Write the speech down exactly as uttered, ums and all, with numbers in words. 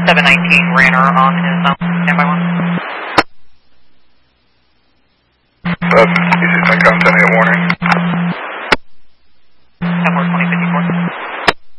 seven nineteen Ranner on his um, standby one. Uh, Easy ten, ten eight warning.